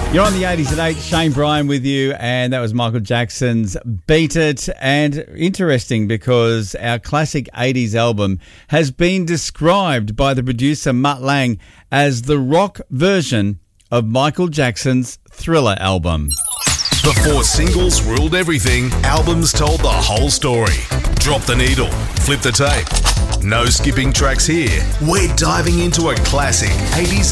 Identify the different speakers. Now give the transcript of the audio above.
Speaker 1: You're on the 80s at 8, Shane Bryan with you, and that was Michael Jackson's Beat It. And interesting because our classic 80s album has been described by the producer Mutt Lange as the rock version of Michael Jackson's Thriller album.
Speaker 2: Before singles ruled everything, albums told the whole story. Drop the needle, flip the tape. No skipping tracks here. We're diving into a classic 80s